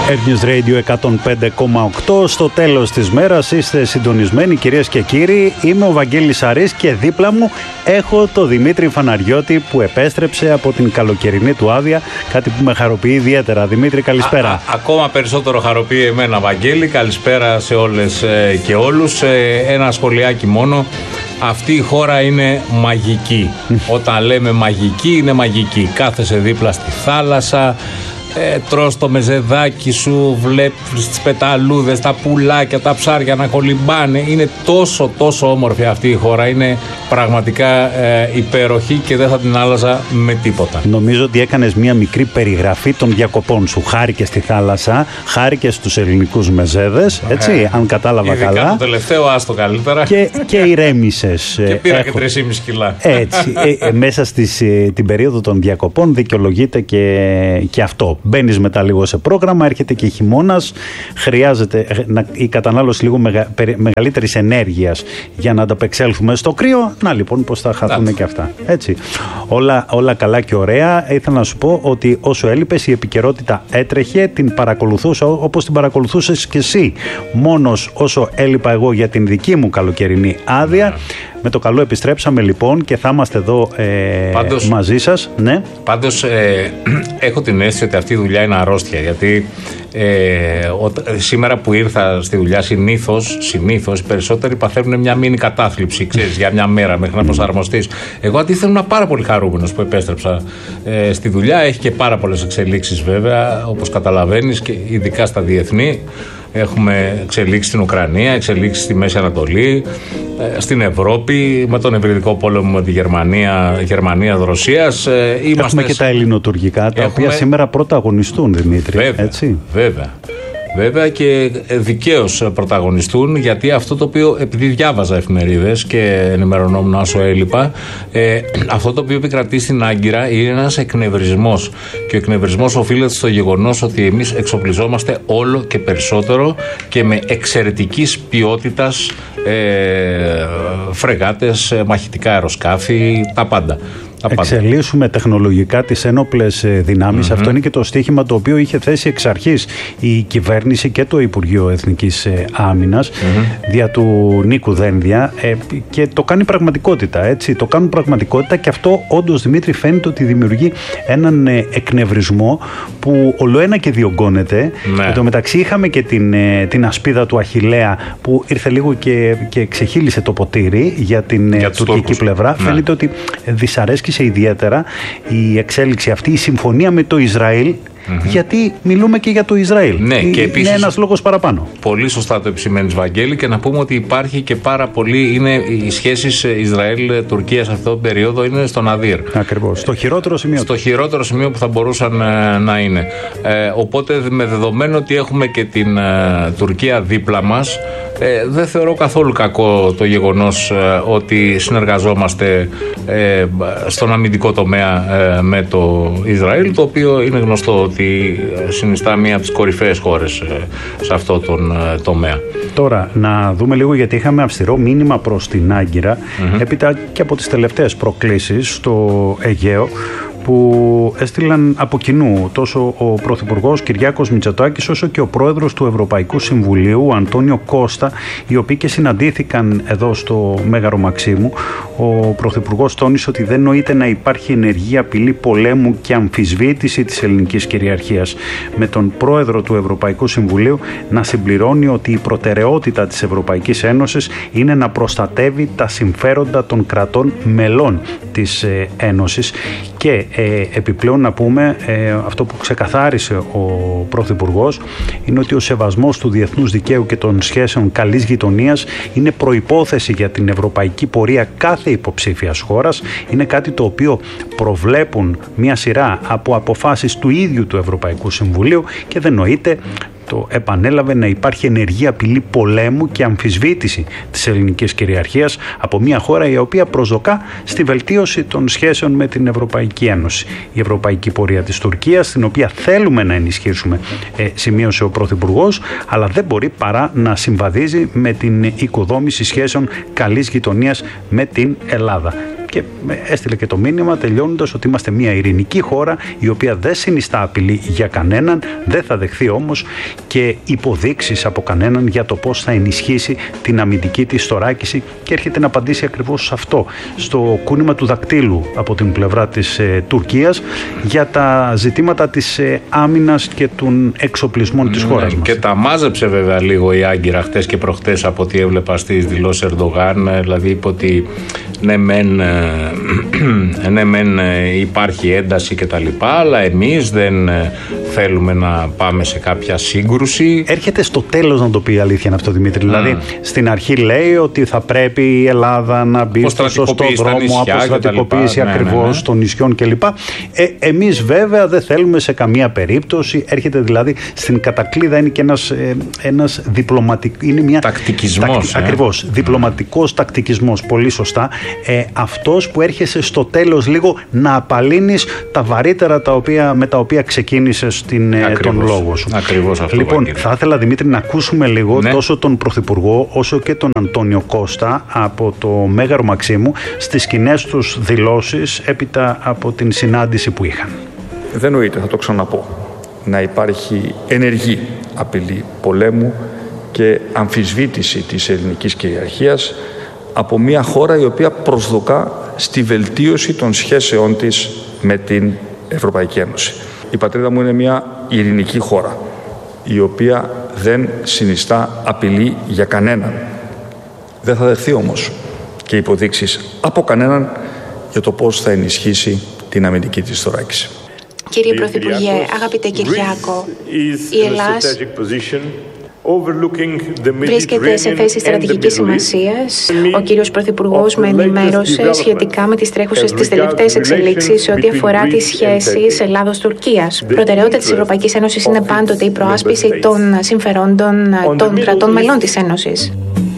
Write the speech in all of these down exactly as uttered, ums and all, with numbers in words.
News Radio εκατόν πέντε κόμμα οκτώ. Στο τέλος της μέρας είστε συντονισμένοι, κυρίες και κύριοι. Είμαι ο Βαγγέλης Αρής και δίπλα μου έχω το Δημήτρη Φαναριώτη που επέστρεψε από την καλοκαιρινή του άδεια. Κάτι που με χαροποιεί ιδιαίτερα. Δημήτρη, καλησπέρα. Α, α, ακόμα περισσότερο χαροποιεί εμένα, Βαγγέλη. Καλησπέρα σε όλες ε, και όλους. Ε, ένα σχολιάκι μόνο. Αυτή η χώρα είναι μαγική. Όταν λέμε μαγική, είναι μαγική. Κάθεσαι δίπλα στη θάλασσα. Ε, τρως το μεζεδάκι σου, βλέπεις τις πεταλούδες, τα πουλάκια, τα ψάρια να κολυμπάνε. Είναι τόσο τόσο όμορφη αυτή η χώρα. Είναι πραγματικά ε, υπέροχη και δεν θα την άλλαζα με τίποτα. Νομίζω ότι έκανες μια μικρή περιγραφή των διακοπών σου. Χάρηκες στη θάλασσα, χάρηκες στους ελληνικούς μεζέδες, έτσι, ε, αν κατάλαβα ειδικά καλά. Το τελευταίο, άστο καλύτερα. Και, και ηρέμησες. Και πήρα Έχω... και τρία κόμμα πέντε κιλά. Έτσι, ε, ε, μέσα στις, ε, την περίοδο των διακοπών δικαιολογείται και, και αυτό. Μπαίνεις μετά λίγο σε πρόγραμμα, έρχεται και χειμώνας, χρειάζεται να, η κατανάλωση λίγο μεγα, περι, μεγαλύτερης ενέργειας για να ανταπεξέλθουμε στο κρύο. Να λοιπόν πως θα χαθούν και αυτά. Έτσι. Όλα, όλα καλά και ωραία. Ήθελα να σου πω ότι όσο έλειπες η επικαιρότητα έτρεχε, την παρακολουθούσα όπως την παρακολουθούσες και εσύ. Μόνος όσο έλειπα εγώ για την δική μου καλοκαιρινή άδεια. Με το καλό επιστρέψαμε λοιπόν και θα είμαστε εδώ ε, πάντως, μαζί σας. Ναι. Πάντως ε, έχω την αίσθηση ότι αυτή η δουλειά είναι αρρώστια, γιατί ε, ο, σήμερα που ήρθα στη δουλειά συνήθως, συνήθως οι περισσότεροι παθαίνουν μια μίνι κατάθλιψη, ξέρεις, για μια μέρα μέχρι να προσαρμοστείς. Εγώ αντίθετα ήμουν πάρα πολύ χαρούμενος που επέστρεψα ε, στη δουλειά. Έχει και πάρα πολλές εξελίξεις βέβαια, όπως καταλαβαίνεις, και ειδικά στα διεθνή. Έχουμε εξελίξεις στην Ουκρανία, εξελίξεις στη Μέση Ανατολή, στην Ευρώπη, με τον ευρυδικό πόλεμο με τη Γερμανία, Γερμανία-Ρωσίας. Είμαστε... Έχουμε και τα ελληνοτουρκικά, τα Έχουμε... οποία σήμερα πρωταγωνιστούν, Δημήτρη. Βέβαια, έτσι. βέβαια. Βέβαια και δικαίως πρωταγωνιστούν, γιατί αυτό το οποίο, επειδή διάβαζα εφημερίδες και ενημερωνόμουν όσο έλειπα, ε, αυτό το οποίο επικρατεί στην Άγκυρα είναι ένας εκνευρισμός. Και ο εκνευρισμός οφείλεται στο γεγονός ότι εμείς εξοπλιζόμαστε όλο και περισσότερο και με εξαιρετικής ποιότητας ε, φρεγάτες, μαχητικά αεροσκάφη, τα πάντα. Εξελίσσουμε τεχνολογικά τις ένοπλες δυνάμεις. Mm-hmm. Αυτό είναι και το στίχημα το οποίο είχε θέσει εξ αρχής η κυβέρνηση και το Υπουργείο Εθνικής Άμυνας mm-hmm. δια του Νίκου Δένδια ε, και το κάνει πραγματικότητα, έτσι. Το κάνουν πραγματικότητα και αυτό όντως, Δημήτρη, φαίνεται ότι δημιουργεί έναν ε, εκνευρισμό που ολοένα και διωγγώνεται. Ναι. Εν τω μεταξύ είχαμε και την, ε, την ασπίδα του Αχιλλέα που ήρθε λίγο και, και ξεχύλισε το ποτήρι για την για τουρκική τόπους. πλευρά. Ναι. Φαίνεται ότι δυσαρέσκει σε ιδιαίτερα η εξέλιξη αυτή, η συμφωνία με το Ισραήλ, mm-hmm. γιατί μιλούμε και για το Ισραήλ. Ναι, και επίσης, είναι ένας λόγος παραπάνω. Πολύ σωστά το επισημαίνεις, Βαγγέλη, και να πούμε ότι υπάρχει και πάρα πολύ, είναι οι σχέσεις Ισραήλ-Τουρκία σε αυτόν τον περίοδο είναι στον Αδύρ. Ακριβώς, στο χειρότερο σημείο. Στο χειρότερο σημείο που θα μπορούσαν ε, να είναι. Ε, οπότε με δεδομένο ότι έχουμε και την ε, Τουρκία δίπλα μας, Ε, δεν θεωρώ καθόλου κακό το γεγονός ε, ότι συνεργαζόμαστε ε, στον αμυντικό τομέα ε, με το Ισραήλ, το οποίο είναι γνωστό ότι συνιστά μία από τις κορυφαίες χώρες ε, σε αυτό τον ε, τομέα. Τώρα, να δούμε λίγο, γιατί είχαμε αυστηρό μήνυμα προς την Άγκυρα, mm-hmm. έπειτα και από τις τελευταίες προκλήσεις στο Αιγαίο, που έστειλαν από κοινού τόσο ο Πρωθυπουργός Κυριάκος Μητσοτάκης όσο και ο Πρόεδρος του Ευρωπαϊκού Συμβουλίου Αντώνιο Κώστα, οι οποίοι και συναντήθηκαν εδώ στο Μέγαρο Μαξίμου. Ο Πρωθυπουργός τόνισε ότι δεν νοείται να υπάρχει ενεργή απειλή πολέμου και αμφισβήτηση της ελληνικής κυριαρχίας, με τον Πρόεδρο του Ευρωπαϊκού Συμβουλίου να συμπληρώνει ότι η προτεραιότητα της Ευρωπαϊκής Ένωσης είναι να προστατεύει τα συμφέροντα των κρατών μελών της Ένωσης. Και ε, επιπλέον να πούμε ε, αυτό που ξεκαθάρισε ο Πρωθυπουργός είναι ότι ο σεβασμός του διεθνούς δικαίου και των σχέσεων καλής γειτονίας είναι προϋπόθεση για την ευρωπαϊκή πορεία κάθε υποψήφιας χώρας. Είναι κάτι το οποίο προβλέπουν μια σειρά από αποφάσεις του ίδιου του Ευρωπαϊκού Συμβουλίου και δεν νοείται, το επανέλαβε, να υπάρχει ενεργή απειλή πολέμου και αμφισβήτηση της ελληνικής κυριαρχίας από μια χώρα η οποία προσδοκά στη βελτίωση των σχέσεων με την Ευρωπαϊκή Ένωση. Η ευρωπαϊκή πορεία της Τουρκίας, την οποία θέλουμε να ενισχύσουμε, ε, σημείωσε ο Πρωθυπουργός, αλλά δεν μπορεί παρά να συμβαδίζει με την οικοδόμηση σχέσεων καλής γειτονίας με την Ελλάδα. και έστειλε και το μήνυμα τελειώνοντας ότι είμαστε μια ειρηνική χώρα η οποία δεν συνιστά απειλή για κανέναν, δεν θα δεχθεί όμως και υποδείξεις από κανέναν για το πώς θα ενισχύσει την αμυντική της θωράκιση, και έρχεται να απαντήσει ακριβώς σε αυτό, στο κούνημα του δακτύλου από την πλευρά της ε, Τουρκίας για τα ζητήματα της ε, άμυνας και των εξοπλισμών της χώρας μας. Και τα μάζεψε βέβαια λίγο η Άγκυρα χτες και προχτές από ό,τι έβλεπα στις δηλώσεις Ερντογάν, δηλαδή είπε ότι ναι μεν, ναι μεν υπάρχει ένταση και τα λοιπά, αλλά εμείς δεν θέλουμε να πάμε σε κάποια σύγκρουση. Έρχεται στο τέλος να το πει η αλήθεια είναι αυτό, Δημήτρη. Mm. Δηλαδή στην αρχή λέει ότι θα πρέπει η Ελλάδα να μπει στο σωστό δρόμο, αποστρατικοποίηση ακριβώς ναι, ναι, ναι. των νησιών κλπ. Ε, εμείς βέβαια δεν θέλουμε σε καμία περίπτωση. Έρχεται δηλαδή στην κατακλείδα, είναι και ένας, ε, ένας διπλωματικός. Είναι μια τακτικισμός. Τακ, ε. Ακριβώς. Mm. Διπλωματικός τακτικισμός. Πολύ σωστά. Ε, αυτός που έρχεσαι στο τέλος λίγο να απαλύνεις τα βαρύτερα τα οποία, με τα οποία ξεκίνησες την, τον λόγο σου. Ακριβώς αυτό. Λοιπόν, κύριε. θα ήθελα Δημήτρη να ακούσουμε λίγο ναι. τόσο τον Πρωθυπουργό όσο και τον Αντώνιο Κώστα από το Μέγαρο Μαξίμου στις κοινές τους δηλώσεις έπειτα από την συνάντηση που είχαν. Δεν νοείται, θα το ξαναπώ, να υπάρχει ενεργή απειλή πολέμου και αμφισβήτηση της ελληνικής κυριαρχίας από μια χώρα η οποία προσδοκά στη βελτίωση των σχέσεών της με την Ευρωπαϊκή Ένωση. Η πατρίδα μου είναι μια ειρηνική χώρα, η οποία δεν συνιστά απειλή για κανέναν. Δεν θα δεχθεί όμως και υποδείξεις από κανέναν για το πώς θα ενισχύσει την αμυντική της θωράκιση. Κύριε Πρωθυπουργέ, αγαπητέ Κυριάκο, η Ελλάδα βρίσκεται σε θέση στρατηγικής σημασίας. Ο κύριος Πρωθυπουργός με ενημέρωσε σχετικά με τις τρέχουσες τις τελευταίες εξελίξεις σε ό,τι αφορά τις σχέσεις Ελλάδος-Τουρκίας. Προτεραιότητα της Ευρωπαϊκής Ένωσης είναι πάντοτε η προάσπιση των συμφερόντων των κρατών μελών της Ένωσης.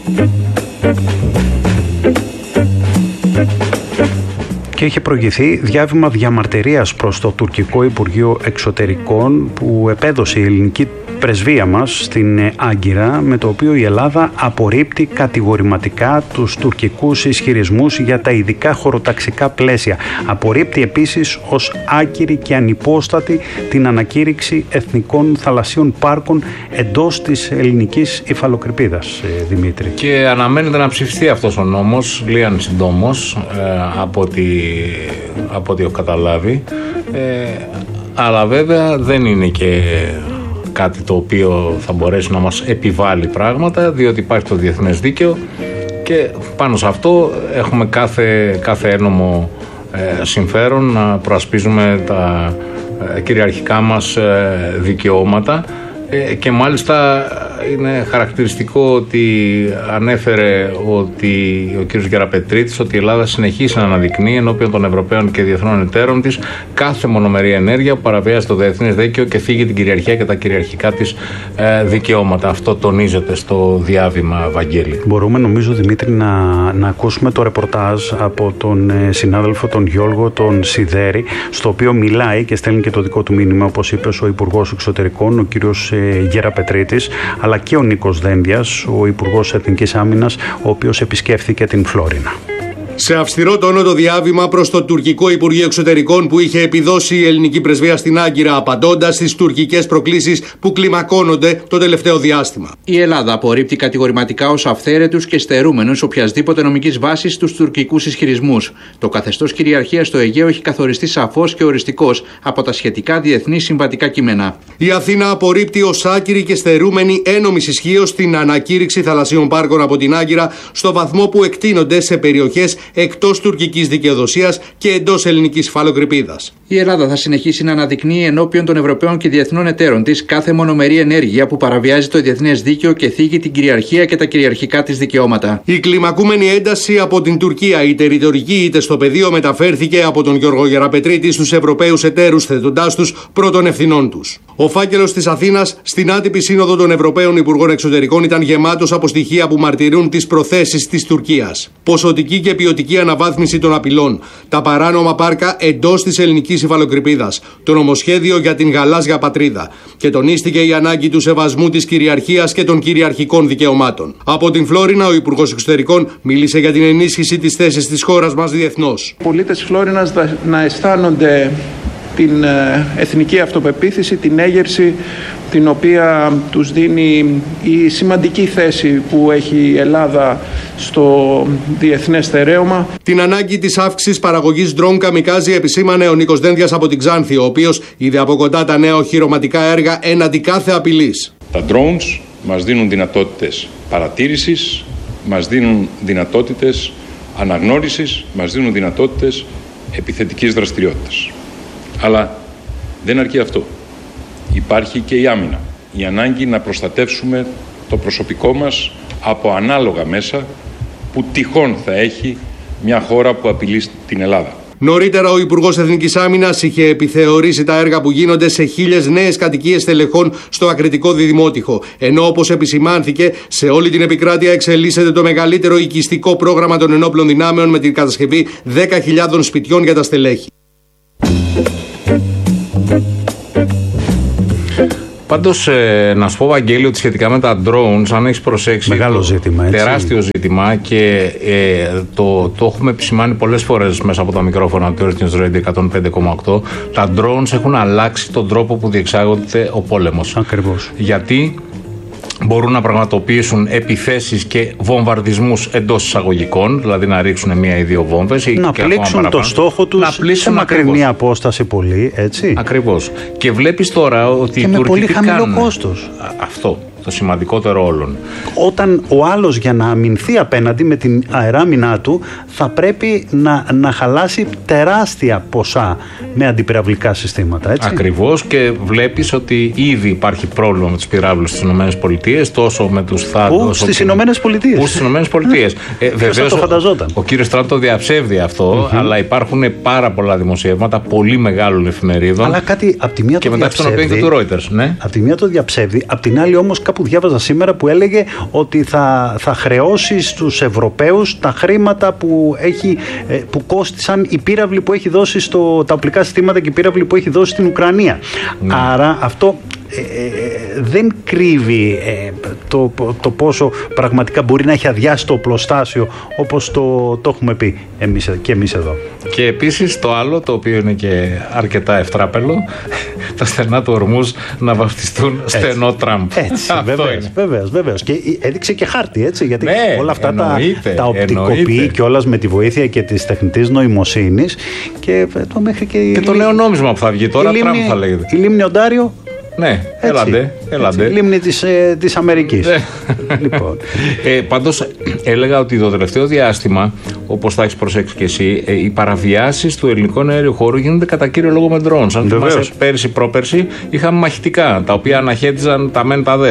Και είχε προηγηθεί διάβημα διαμαρτυρίας προς το τουρκικό Υπουργείο Εξωτερικών που επέδωσε η ελληνική πρεσβεία μας στην Άγκυρα, με το οποίο η Ελλάδα απορρίπτει κατηγορηματικά τους τουρκικούς ισχυρισμούς για τα ειδικά χωροταξικά πλαίσια. Απορρίπτει επίσης ως άκυρη και ανυπόστατη την ανακήρυξη εθνικών θαλασσίων πάρκων εντός της ελληνικής υφαλοκρηπίδας, Δημήτρη. Και αναμένεται να ψηφιστεί αυτός ο νόμος, λίγαν συντόμως, ε, από ό,τι από ό,τι έχω καταλάβει. Ε, αλλά βέβαια δεν είναι και κάτι το οποίο θα μπορέσει να μας επιβάλλει πράγματα, διότι υπάρχει το διεθνές δίκαιο και πάνω σε αυτό έχουμε κάθε, κάθε ένομο ε, συμφέρον να προασπίζουμε τα ε, κυριαρχικά μας ε, δικαιώματα. Ε, και μάλιστα είναι χαρακτηριστικό ότι ανέφερε ότι ο κ. Γεραπετρίτης ότι η Ελλάδα συνεχίσει να αναδεικνύει ενώπιον των Ευρωπαίων και διεθνών εταίρων της κάθε μονομερή ενέργεια που παραβιάζει το διεθνές δίκαιο και θίγει την κυριαρχία και τα κυριαρχικά της ε, δικαιώματα. Αυτό τονίζεται στο διάβημα, Βαγγέλη. Μπορούμε νομίζω, Δημήτρη, να, να ακούσουμε το ρεπορτάζ από τον ε, συνάδελφο τον Γιώργο τον Σιδέρη, στο οποίο μιλάει και στέλνει και το δικό του μήνυμα, όπως είπε ο Υπουργός Εξωτερικών, ο κ. Γεραπετρίτης, αλλά και ο Νίκος Δένδιας, ο Υπουργός Εθνικής Άμυνας, ο οποίος επισκέφθηκε την Φλόρινα. Σε αυστηρό τόνο το διάβημα προς το τουρκικό Υπουργείο Εξωτερικών που είχε επιδώσει η ελληνική πρεσβεία στην Άγκυρα, απαντώντας στις τουρκικές προκλήσεις που κλιμακώνονται το τελευταίο διάστημα. Η Ελλάδα απορρίπτει κατηγορηματικά ως αυθαίρετους και στερούμενους οποιασδήποτε νομικής βάσης τους τουρκικούς ισχυρισμούς. Το καθεστώς κυριαρχίας στο Αιγαίο έχει καθοριστεί σαφώς και οριστικώς από τα σχετικά διεθνή συμβατικά κείμενα. Η Αθήνα απορρίπτει ως άκυρη και στερούμενη ένομης ισχύως την ανακήρυξη θαλασσίων πάρκων από την Άγκυρα, στο βαθμό που εκτείνονται σε περιοχές εκτός τουρκικής δικαιοδοσίας και εντός ελληνικής υφαλοκρηπίδας. Η Ελλάδα θα συνεχίσει να αναδεικνύει ενώπιον των Ευρωπαίων και διεθνών εταίρων της κάθε μονομερή ενέργεια που παραβιάζει το διεθνές δίκαιο και θίγει την κυριαρχία και τα κυριαρχικά της δικαιώματα. Η κλιμακούμενη ένταση από την Τουρκία, είτε ρητορική είτε στο πεδίο, μεταφέρθηκε από τον Γιώργο Γεραπετρίτη στους Ευρωπαίους εταίρους, θέτοντάς τους πρώτων ευθυνών τους. Ο φάκελος της Αθήνας στην άτυπη σύνοδο των Ευρωπαίων Υπουργών Εξωτερικών ήταν γεμάτος από στοιχεία που μαρτυρούν τις προθέσεις της Τουρκίας. Ποσοτική και ποιοτική αναβάθμιση των απειλών, τα παράνομα πάρκα εντός της ελληνικής υφαλοκρηπίδας, το νομοσχέδιο για την γαλάζια πατρίδα και τονίστηκε η ανάγκη του σεβασμού της κυριαρχίας και των κυριαρχικών δικαιωμάτων. Από την Φλόρινα, ο Υπουργός Εξωτερικών μίλησε για την ενίσχυση της θέσης της χώρας μας διεθνώς. Οι πολίτες Φλόρινας να αισθάνονται την εθνική αυτοπεποίθηση, την έγερση την οποία τους δίνει η σημαντική θέση που έχει η Ελλάδα στο διεθνές στερέωμα. Την ανάγκη της αύξησης παραγωγής ντρόουν καμικάζι επισήμανε ο Νίκος Δένδιας από την Ξάνθη, ο οποίος είδε από κοντά τα νέα οχυρωματικά έργα έναντι κάθε απειλής. Τα drones μας δίνουν δυνατότητες παρατήρησης, μας δίνουν δυνατότητες αναγνώρισης, μας δίνουν δυνατότητες επιθετικής δραστηριότητας. Αλλά δεν αρκεί αυτό. Υπάρχει και η άμυνα. Η ανάγκη να προστατεύσουμε το προσωπικό μας από ανάλογα μέσα που τυχόν θα έχει μια χώρα που απειλεί την Ελλάδα. Νωρίτερα, ο Υπουργός Εθνικής Άμυνας είχε επιθεωρήσει τα έργα που γίνονται σε χίλιες νέες κατοικίες τελεχών στο Ακριτικό Διδημότυχο. Ενώ, όπως επισημάνθηκε, σε όλη την επικράτεια εξελίσσεται το μεγαλύτερο οικιστικό πρόγραμμα των ενόπλων δυνάμεων με την κατασκευή δέκα χιλιάδων σπιτιών για τα στελέχη. Πάντως, ε, να σου πω, Βαγγέλη, ότι σχετικά με τα drones, αν έχεις προσέξει. Μεγάλο ζήτημα, έτσι. Τεράστιο ζήτημα και ε, το, το έχουμε επισημάνει πολλές φορές μέσα από τα μικρόφωνα του Earth News Radio εκατόν πέντε κόμμα οκτώ. Τα drones έχουν αλλάξει τον τρόπο που διεξάγονται ο πόλεμος. Ακριβώς. Γιατί μπορούν να πραγματοποιήσουν επιθέσεις και βομβαρδισμούς εντός εισαγωγικών, δηλαδή να ρίξουν μία ή δύο βόμβες. Ή να και πλήξουν το στόχο τους να πλήξουν σε μακρινή απόσταση πολύ, έτσι. Ακριβώς. Και βλέπεις τώρα ότι και οι με Τούρκοι πολύ τι χαμηλό κάνουν. κόστος. Αυτό. Το σημαντικότερο όλων. Όταν ο άλλος για να αμυνθεί απέναντι με την αεράμινά του θα πρέπει να, να χαλάσει τεράστια ποσά με αντιπυραυλικά συστήματα, έτσι. Ακριβώς, και βλέπεις ότι ήδη υπάρχει πρόβλημα με τους πυράβλους στις ΗΠΑ, τόσο με τους θάντους. Πού στις ΗΠΑ. Πού στις ΗΠΑ. ε, βεβαίως, το φανταζόταν. Ο, ο κύριος Τραμπ το διαψεύδει αυτό, mm-hmm. αλλά υπάρχουν πάρα πολλά δημοσιεύματα πολύ μεγάλων εφημερίδων. Αλλά κάτι από τη μία το διαψεύδει. Και μεταξύ των οποίων και του Reuters. Ναι. Από τη μία το διαψεύδει, από την άλλη όμως κάπου διάβαζα σήμερα που έλεγε ότι θα, θα χρεώσει στους Ευρωπαίους τα χρήματα που, έχει, που κόστησαν οι πύραυλοι που έχει δώσει στο, τα οπλικά συστήματα και οι πύραυλοι που έχει δώσει στην Ουκρανία. Ναι. Άρα αυτό ε, ε, δεν κρύβει ε, το, το πόσο πραγματικά μπορεί να έχει αδειάσει το οπλοστάσιο, όπως το, το έχουμε πει εμείς, και εμείς εδώ. Και επίσης το άλλο, το οποίο είναι και αρκετά ευτράπελο, τα στενά του Ορμούζ να βαφτιστούν έτσι. Στενό Τραμπ. Έτσι, βεβαίως, βεβαίως, βεβαίως. Και έδειξε και χάρτη, έτσι, γιατί ναι, όλα αυτά εννοείται, τα, τα οπτικοποιεί κιόλας με τη βοήθεια και της τεχνητής νοημοσύνης και το μέχρι και... Και το νέο νόμισμα που θα βγει τώρα, Τραμπ θα λέγεται. Η λίμνη Οντάριο. Ναι, έλαντε, έλαντε. Έτσι, λίμνη της, ε, της Αμερικής. Λοιπόν. Ε, πάντως έλεγα ότι το τελευταίο διάστημα, όπως θα έχεις προσέξει και εσύ, ε, οι παραβιάσεις του ελληνικού αέριου χώρου γίνονται κατά κύριο λόγο με drones. Αν θυμάσαι, πέρσι πρόπερσι είχαμε μαχητικά, τα οποία αναχέτιζαν τα μεν τα δε.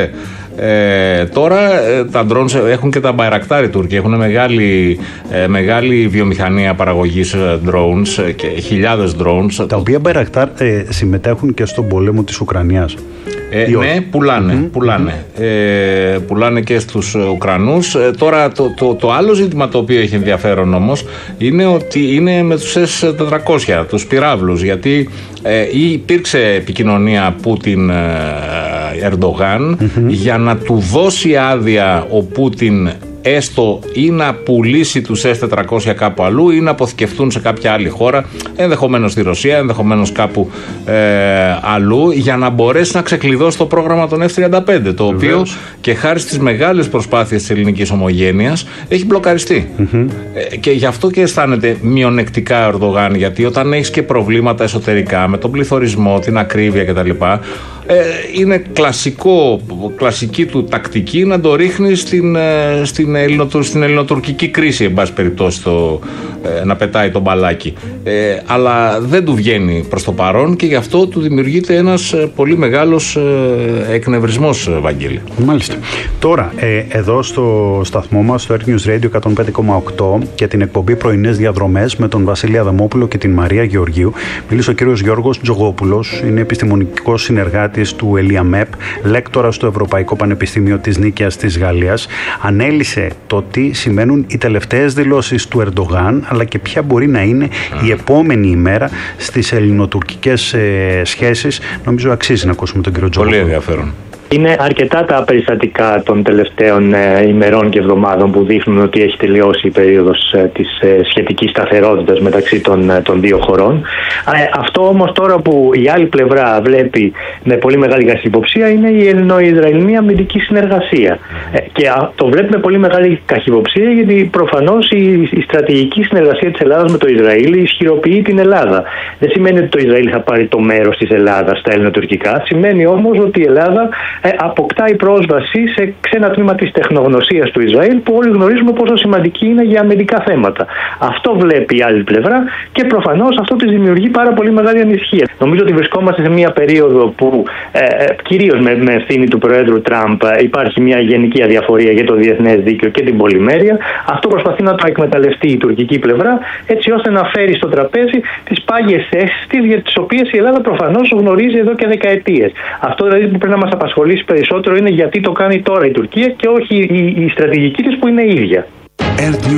Ε, τώρα ε, τα drones έχουν και τα Bayraktar οι Τούρκοι, έχουν μεγάλη, ε, μεγάλη βιομηχανία παραγωγής ε, drones ε, και χιλιάδες drones. Τα οποία Bayraktar ε, συμμετέχουν και στον πόλεμο της Ουκρανίας. Ε, ναι, πουλάνε, mm-hmm. πουλάνε. Mm-hmm. Ε, πουλάνε και στους Ουκρανούς. Ε, τώρα το, το, το άλλο ζήτημα το οποίο έχει ενδιαφέρον όμως είναι ότι είναι με τους ες τετρακόσια, τους πυράβλους, γιατί ε, υπήρξε επικοινωνία Πούτιν ε, Ερντογάν mm-hmm. για να του δώσει άδεια ο Πούτιν έστω ή να πουλήσει τους ες τετρακόσια κάπου αλλού ή να αποθηκευτούν σε κάποια άλλη χώρα, ενδεχομένως στη Ρωσία, ενδεχομένως κάπου ε, αλλού, για να μπορέσει να ξεκλειδώσει το πρόγραμμα των εφ τριάντα πέντε, το οποίο Βεβαίως. και χάρη στις μεγάλες προσπάθειες της ελληνικής ομογένειας έχει μπλοκαριστεί. Mm-hmm. Ε, και γι' αυτό και αισθάνεται μειονεκτικά ο Ερντογάν, γιατί όταν έχεις και προβλήματα εσωτερικά με τον πληθωρισμό, την ακρίβεια κτλ., ε, είναι κλασικό, κλασική του τακτική να το ρίχνει στην, στην, ελληνοτουρ, στην ελληνοτουρκική κρίση, εν πάση περιπτώσει, το, ε, να πετάει το μπαλάκι. Ε, αλλά δεν του βγαίνει προς το παρόν και γι' αυτό του δημιουργείται ένας πολύ μεγάλος ε, εκνευρισμός, Βαγγέλη. Μάλιστα. Τώρα, ε, εδώ στο σταθμό μας, στο Earth News Radio εκατόν πέντε κόμμα οκτώ και την εκπομπή Πρωινές Διαδρομές με τον Βασίλη Αδαμόπουλο και την Μαρία Γεωργίου, μίλησε ο κύριος Γιώργος Τζογόπουλος, είναι επιστημονικός συνεργάτης ερευνητής του ΕΛΙΑΜΕΠ, λέκτορα στο Ευρωπαϊκό Πανεπιστήμιο της Νίκαιας της Γαλλίας, ανέλυσε το τι σημαίνουν οι τελευταίες δηλώσεις του Ερντογάν, αλλά και ποια μπορεί να είναι η επόμενη ημέρα στις ελληνοτουρκικές ε, σχέσεις. Νομίζω αξίζει να ακούσουμε τον κύριο Τζόγο. Πολύ ενδιαφέρον. Είναι αρκετά τα περιστατικά των τελευταίων ε, ημερών και εβδομάδων που δείχνουν ότι έχει τελειώσει η περίοδος ε, της ε, σχετικής σταθερότητας μεταξύ των, ε, των δύο χωρών. Ε, αυτό όμως τώρα που η άλλη πλευρά βλέπει με πολύ μεγάλη καχυποψία είναι η ελληνο-ισραηλινή αμυντική συνεργασία. Ε, και α, το βλέπει με πολύ μεγάλη καχυποψία γιατί προφανώς η, η στρατηγική συνεργασία της Ελλάδας με το Ισραήλ ισχυροποιεί την Ελλάδα. Δεν σημαίνει ότι το Ισραήλ θα πάρει το μέρος της Ελλάδας στα ελληνοτουρκικά. Σημαίνει όμως ότι η Ελλάδα Ε, αποκτάει πρόσβαση σε ξένα τμήμα της τεχνογνωσίας του Ισραήλ που όλοι γνωρίζουμε πόσο σημαντική είναι για αμυντικά θέματα. Αυτό βλέπει η άλλη πλευρά και προφανώς αυτό της δημιουργεί πάρα πολύ μεγάλη ανησυχία. Νομίζω ότι βρισκόμαστε σε μια περίοδο που ε, κυρίως με, με ευθύνη του Προέδρου Τραμπ ε, υπάρχει μια γενική αδιαφορία για το διεθνές δίκαιο και την πολυμέρεια. Αυτό προσπαθεί να το εκμεταλλευτεί η τουρκική πλευρά έτσι ώστε να φέρει στο τραπέζι τις πάγιες θέσεις της για τις οποίες η Ελλάδα προφανώς γνωρίζει εδώ και δεκαετίες. Αυτό δηλαδή που πρέπει να μας απασχολήσει περισσότερο είναι γιατί το κάνει τώρα η Τουρκία και όχι η, η στρατηγική της που είναι ίδια.